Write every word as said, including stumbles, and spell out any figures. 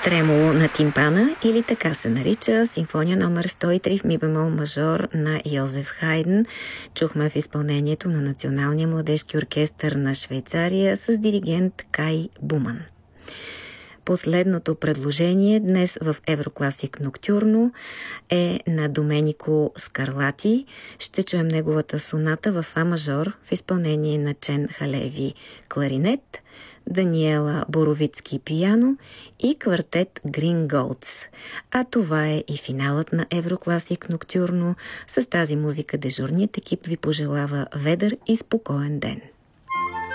Тремоло на тимпана, или така се нарича симфония номер сто и три в ми бемол мажор на Йозеф Хайден. Чухме в изпълнението на Националния младежки оркестър на Швейцария с диригент Кай Буман. Последното предложение днес в Еврокласик Ноктюрно е на Доменико Скарлати. Ще чуем неговата соната в А мажор в изпълнение на Чен Халеви кларинет, Даниела Боровицки пияно и квартет Green Goats. А това е и финалът на Еврокласик Ноктюрно. С тази музика дежурният екип ви пожелава ведър и спокоен ден.